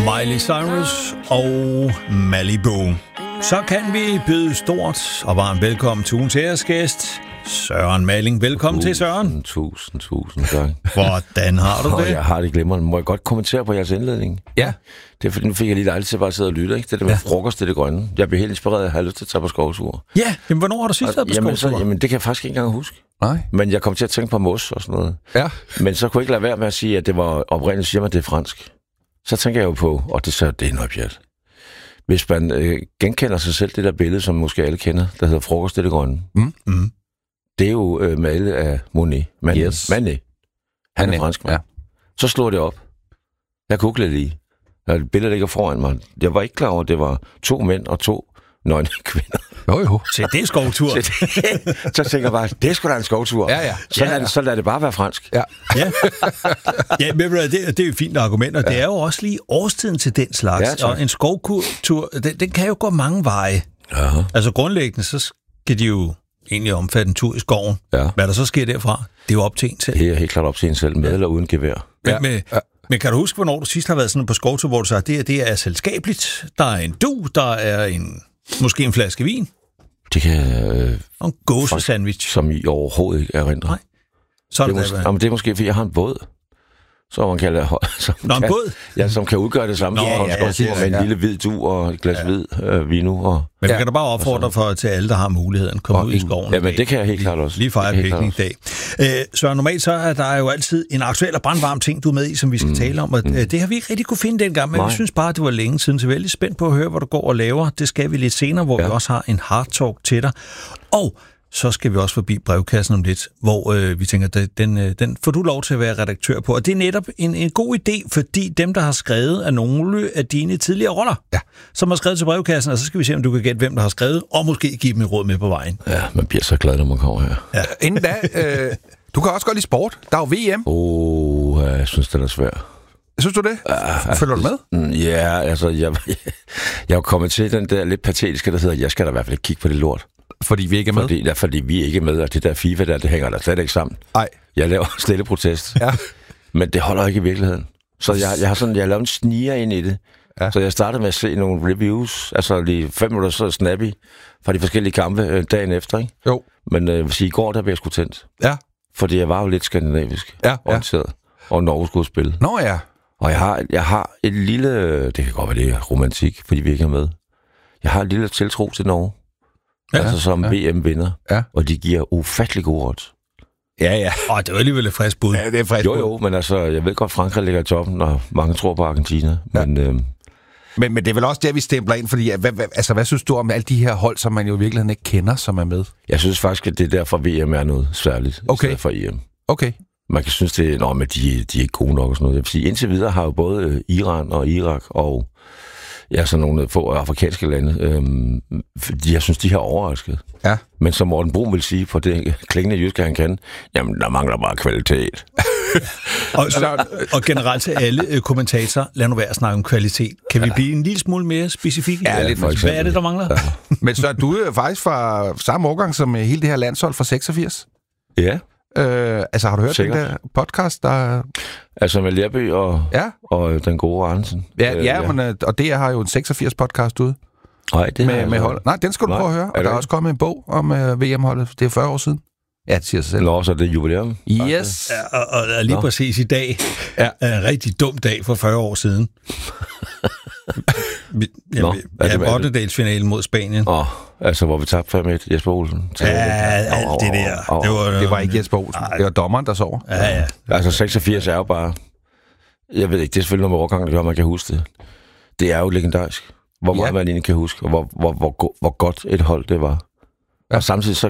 Miley Cyrus og Malibu. Så kan vi byde stort og varmt velkommen til ugens æresgæst, Søren Malling. Velkommen til, Søren. Tusind tak. Hvordan har du det? Jeg har det glimrende. Må jeg godt kommentere på jeres indledning? Ja. Det er fordi, nu fik jeg lige dejligt til bare at sidde og lytte, ikke? Det der med frokost, det grønne. Jeg blev helt inspireret af at have lyst til at tage på skovtur. Ja, men hvornår har du sidst været på skovtur? Jamen, det kan jeg faktisk ikke engang huske. Nej. Men jeg kom til at tænke på mos og sådan noget. Ja. Men så kunne jeg ikke lade være med at sige, at det var oprindeligt, siger man, det er fransk. Så tænker jeg jo på, og det er noget pjat. Hvis man genkender sig selv, det der billede, som måske alle kender, der hedder frokost, det grønne. Det er jo malet af Monet. Manet. Han er franskmand. Ja. Så slog det op. Jeg googlede lige. Et billede ligger foran mig. Jeg var ikke klar over, at det var 2 mænd og 2 nøgne kvinder. Jo. Se, det er skovtur. Så tænker jeg bare, det er sgu da en skovtur. Ja. Så lad det bare være fransk. Ja. Ja, men det er jo fint argument, og det er jo også lige årstiden til den slags. Og en skovtur, den kan jo gå mange veje. Ja. Altså grundlæggende, så skal de jo egentlig omfatte en tur i skoven. Ja. Hvad der så sker derfra, det er jo op til en selv. Det er helt klart op til en selv, med eller uden gevær. Men kan du huske, hvornår du sidst har været sådan på skovtur, hvor du sagde, at det er selskabeligt, der er en du, der er måske en flaske vin? Det kan og en gåsesandwich. Som I overhovedet ikke erindrer. Nej. Så det er måske, fordi jeg har en båd. Så man kan en båd? Ja, som kan udgøre det samme med en lille hvid du og et glas hvid vino. Men vi kan da bare opfordre til alle, der har muligheden, at komme ud i skoven. Ja, men det kan jeg helt klart også. Lige fejre piknikdag. Så normalt så er der jo altid en aktuel og brandvarm ting, du er med i, som vi skal tale om. Og det har vi ikke rigtig kunne finde dengang, men vi synes bare, at det var længe siden. Så vi er lidt spændt på at høre, hvad du går og laver. Det skal vi lidt senere, hvor vi også har en hard talk til dig. Og så skal vi også forbi brevkassen om lidt, hvor vi tænker, den får du lov til at være redaktør på. Og det er netop en god idé, fordi dem, der har skrevet, er nogle af dine tidligere roller, som har skrevet til brevkassen, og så skal vi se, om du kan gætte, hvem der har skrevet, og måske give dem et råd med på vejen. Ja, man bliver så glad, når man kommer her. Ja. Inden da, du kan også godt lide sport. Der er jo VM. Jeg synes, det er svært. Synes du det? Følger du med? Ja, altså, jeg er jo kommet til den der lidt patetiske, der hedder, jeg skal da i hvert fald ikke kigge på det lort. Fordi vi ikke er med? Fordi vi ikke er med, og det der FIFA der, det hænger der slet ikke sammen. Nej. Jeg laver stille protest. Ja. Men det holder ikke i virkeligheden. Så jeg har lavet en sniger ind i det. Ja. Så jeg startede med at se nogle reviews, altså lige 5 minutter så snappy fra de forskellige kampe dagen efter, ikke? Jo. Men i går, der blev jeg sgu tændt. Ja. Fordi jeg var jo lidt skandinavisk orienteret, og Norge skulle spille. Nå ja. Og jeg har et lille, det kan godt være, det er romantik, fordi vi ikke er med. Jeg har et lille tiltro til Norge. Altså som VM-vinder, og de giver ufattelig gode odds. Ja. Det var alligevel et frisk bud. Ja, det er frisk bud. Jo, men altså, jeg ved godt, Frankrig ligger i toppen, og mange tror på Argentina. Ja. Men det er vel også der, vi stempler ind, fordi hvad synes du om alle de her hold, som man jo i virkeligheden ikke kender, som er med? Jeg synes faktisk, at det derfor VM er noget særligt, i stedet for EM. Okay. Man kan synes, det er, men de er ikke gode nok og sådan noget. Jeg vil sige, indtil videre har jo både Iran og Irak og sådan nogle få afrikanske lande, jeg synes, de har overrasket. Ja. Men som Morten Brun vil sige på det klingende jyske, han kan, jamen, der mangler bare kvalitet. og generelt til alle kommentatorer, lad nu være at snakke om kvalitet. Kan vi blive en lille smule mere specifikke? Ja, lidt. Hvad er det, der mangler? Ja. Men så du er faktisk fra samme årgang som hele det her landshold fra 86? Ja. Har du hørt den der podcast, der... Altså med Lerby og den gode Arnesen. Men og det har jo en 86 podcast ude. Nej, det med hold. Nej, den skal du prøve at høre. Og der er også kommet en bog om VM-holdet. Det er 40 år siden. Ja, det siger sig selv. Nå, så det er jubilæum. Yes. Ja, og lige præcis i dag er en rigtig dum dag for 40 år siden. Ottendedelsfinalen mod Spanien. Altså, hvor vi tabte 5-1, Jesper Olsen. Alt det der. Det var ikke Jesper Olsen. Det var dommeren, der sover. Ja. Altså, 86 er jo bare... Jeg ved ikke, det er selvfølgelig noget med overgangen, det gør, man kan huske det. Det er jo legendarisk. Hvor meget man egentlig kan huske, og hvor godt et hold det var. Ja. Og samtidig så